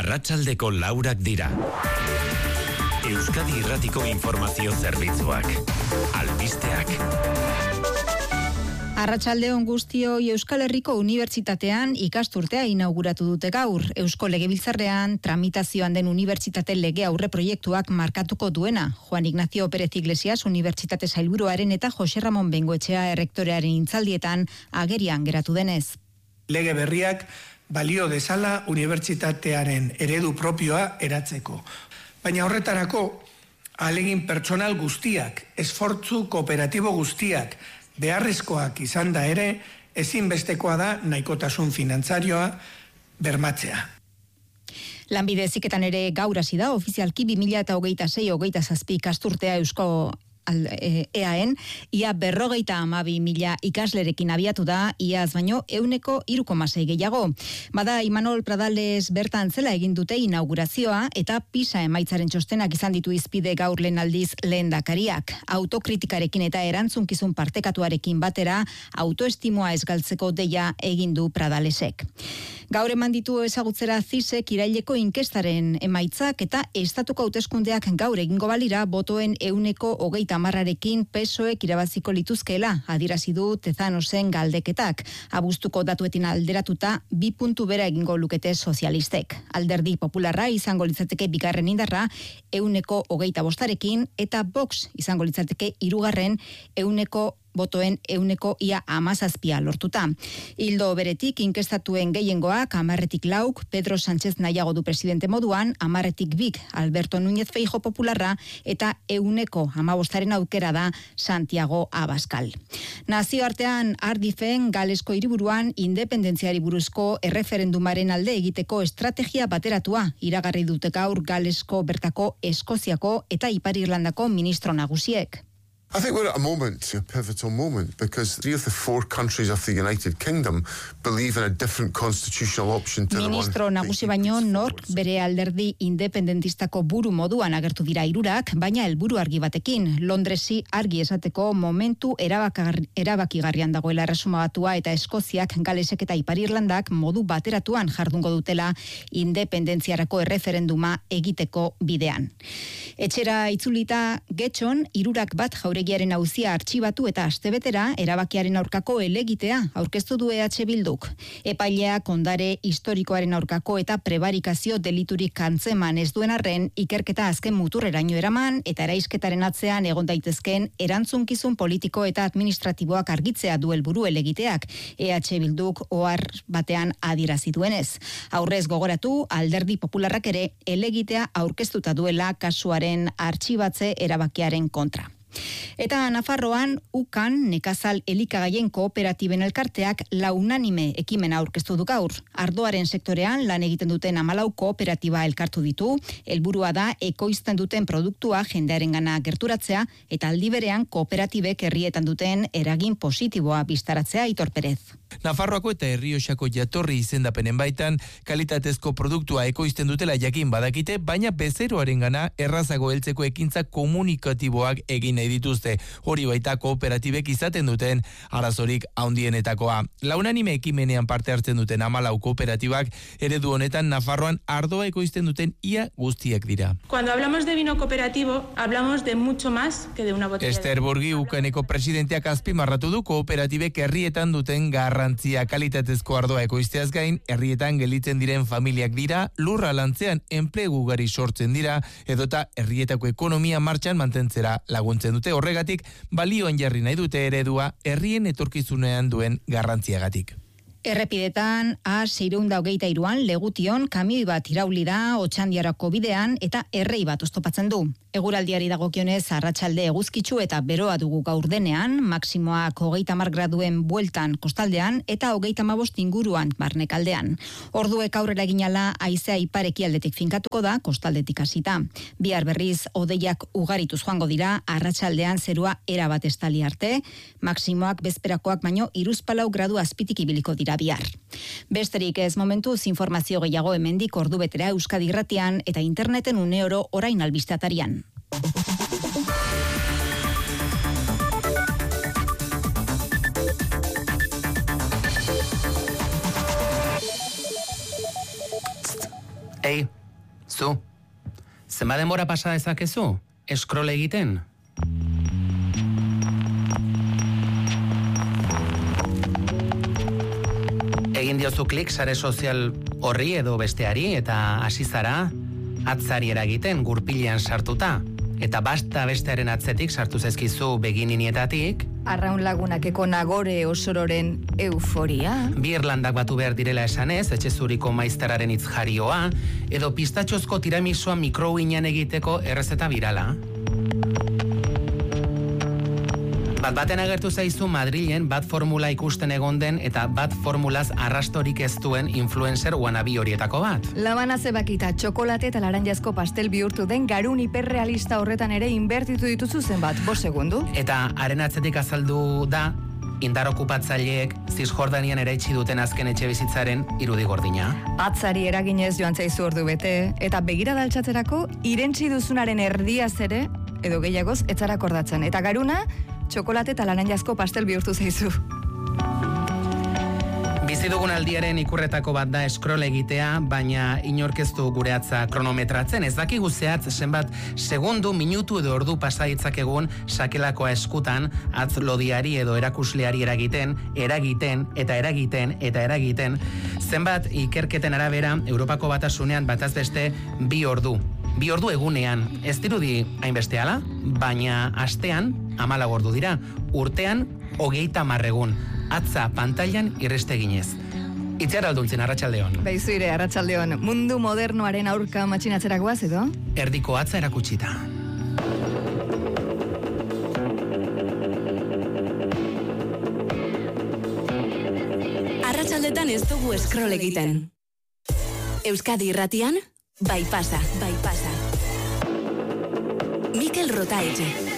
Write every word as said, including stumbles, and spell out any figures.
Arratsaldeko laurak dira. Euskadi Irratiko informazio zerbitzuak. Albisteak. Arratsaldeon guztioi. Euskal Herriko Unibertsitatean ikasturtea inauguratu dute gaur. Eusko Legebiltzarrean tramitazioan den unibertsitate lege aurre proiektuak markatuko duena. Juan Ignacio Pérez Iglesias Unibertsitate Sailburuaren eta Jose Ramon Bengoetxea errektorearen intzaldietan agerian geratu denez. Lege berriak balio dezala unibertsitatearen eredu propioa eratzeko. Baina horretarako, ahalegin pertsonal guztiak, esfortzu kooperatibo guztiak, beharrezkoak izan da ere, ezinbestekoa da nahikotasun finantzarioa bermatzea. Lanbide heziketan ere gaur hasi da ofizialki bi mila hogeita sei hogeita zazpi ikasturtea Eusko E A N, ia berrogeita hamabi mila ikaslerekin abiatu da, iaz baino euneko hiru koma sei gehiago. Bada, Imanol Pradales bertan zela egin dute inaugurazioa eta PISA emaitzaren txostenak izan ditu izpide gaur lehen aldiz lehendakariak. Autokritikarekin eta erantzunkizun partekatuarekin batera, autoestimoa ez galtzeko deia egin du Pradalesek. Gaur eman ditu ezagutzera zisek iraileko inkestaren emaitzak eta estatuko hauteskundeak gaur egingo balira botoen euneko hogeita hamarrarekin P S O Ek irabaziko lituzkeela, adierazi du Tezanosen galdeketak. Abuztuko datuetin alderatuta bi puntu bera egingo lukete sozialistek. Alderdi Popularra izango litzateke bigarren indarra euneko hogeita bostarekin eta Vox izango litzateke hirugarren euneko botoen euneko ia amazazpia lortuta. Hildo beretik inkestatuen gehiengoak amarretik lauk Pedro Sánchez nahiago du presidente moduan, amarretik bik Alberto Núñez Feijóo Popularra eta euneko amabostaren aukera da Santiago Abascal. Nazioartean Ardifen Galesko hiriburuan independentziari buruzko erreferendumaren alde egiteko estrategia bateratua iragarri dute gaur Galesko bertako Eskoziako eta Ipar Irlandako ministro nagusiek. I think we're at a moment, a pivotal moment, because three of the four countries of the United Kingdom believe in a different constitutional option to the one. Ministro nagusi baino nork bere alderdi independentistako buru moduan agertu dira hirurak, baina helburu argi batekin, Londresi argi esateko momentu erabakigarrian dagoela Erresuma Batua eta Eskoziak, Galesek eta Ipar Irlandak modu bateratuan jardungo dutela independentziarako erreferenduma egiteko bidean. Etxera itzulita getxon, hirurak bat jauregiaren auzia artxibatu eta astebetera erabakiaren aurkako helegitea aurkeztu du E H Bilduk. Epaileak ondare historikoaren aurkako eta prebarikazio deliturik antzeman ez duen arren, ikerketa azken muturreraino eraman eta eraisketaren atzean egon daitezkeen erantzunkizun politiko eta administratiboak argitzea du helburu helegiteak, E H Bilduk ohar batean adierazi duenez. Aurrez gogoratu, Alderdi Popularrak ere helegitea aurkeztuta duela kasuaren artxibatze erabakiaren kontra. Eta Nafarroan Ukan nekazal elikagaien kooperatiben elkarteak launanime ekimena aurkeztu du gaur. Ardoaren sektorean lan egiten duten hamalau kooperatiba elkartu ditu, helburua da ekoizten duten produktua jendearengana gerturatzea eta aldi berean kooperatibek herrietan duten eragin positiboa bistaratzea. Aitor Perez. Nafarroako eta Errioxako jatorri izendapenen baitan kalitatezko produktua ekoizten dutela jakin badakite, baina bezeroarengana errazago heltzeko ekintza komunikatiboak egin nahi dituzte. Hori baita kooperatibek izaten duten arazorik handienetakoa. Launanime ekimenean parte hartzen duten hamalau kooperatibak eredu honetan Nafarroan ardoa ekoizten duten ia guztiak dira. Cuando hablamos de vino cooperativo, hablamos de mucho más que de una botella. Ester Borgi Ukaneko presidenteak azpimarratu du kooperatibek herrietan duten garrantzia. Kalitatezko ardoa ekoizteaz gain, herrietan gelitzen diren familiak dira, lurra lantzean enplegu ugari sortzen dira, edota herrietako ekonomia martxan mantentzera laguntzen dute. Horregatik, balioan jarri nahi dute eredua herrien etorkizunean duen garrantziagatik. Errepidetan, A seiehun eta hogeita hiruan Legution kamioi bat irauli da Otxandiarako bidean eta errei bat oztopatzen du. Eguraldiari dagokionez arratsalde eguzkitsu eta beroa dugu gaur denean, maksimoak hogeita hamar graduen bueltan kostaldean eta hogeita hamabost inguruan barnekaldean. Orduek aurrera eginala haizea ipar-ekialdetik finkatuko da kostaldetik hasita. Bihar berriz hodeiak ugarituz joango dira, arratsaldean zerua erabat estali arte, maksimoak bezperakoak baino hiruzpalau gradu azpitik ibiliko dira bihar. Besterik ez momentuz informazio gehiago hemendik ordu betera Euskadi Irratian eta interneten uneoro orain albiste atarian. Ei, zu, zenba denbora pasa dezakezu? Scroll egiten? Egin diozu klik sare sozial horri edo besteari eta hasi zara atzari eragiten gurpilean sartuta. Eta basta bestearen atzetik sartu zaizkizu begininietatik. Arraun lagunakeko Nagore osororen euforia. Bi Irlandak batu behar direla esanez, etxezuriko maizterraren itzjarioa, edo pistatxozko tiramisua mikrouinean egiteko errezeta birala. Bat baten agertu zaizu Madrilen bat formula ikusten egon den eta bat formulaz arrastorik ez duen influencer wannabe horietako bat. Labana zebakita txokolate eta laranjazko pastel bihurtu den garun hiperrealista horretan ere inbertitu dituzu zenbat, bost segundu. Eta haren atzetik azaldu da indar okupatzaileek Zisjordanian eraitsi duten azken etxe bizitzaren irudi gordina. Atzari eraginez joan zaizu ordu bete, eta begirada altxatzerako irentsi duzunaren erdiaz ere, edo gehiagoz, etzara akordatzen. Eta garuna, txokolate eta laranjazko pastel bihurtu zaizu. Bizi dugun aldiaren ikurretako bat da scroll egitea, baina inork ez du gure atza kronometratzen. Ez dakigu zehatz zenbat segundu, minutu edo ordu pasa ditzakegun sakelakoa eskutan atz lodiari edo erakusleari eragiten, eragiten eta eragiten eta eragiten. Zenbat ikerketen arabera Europako Batasunean bataz beste bi ordu. Bi ordu egunean, ez dirudi hainbeste ala, baina astean hamalau ordu dira, urtean hogeita hamar egun, atza pantailan irresteginez. Itziar alduntzen, arratsaldeon. Baizu ire, arratsaldeon, mundu modernoaren aurka matxinatzera goaz edo? Erdiko atza erakutsita. Arratsaldetan ez dugu scroll egiten. Euskadi Irratian, bai pasa, bai pasa. Mikel Rotaetxe.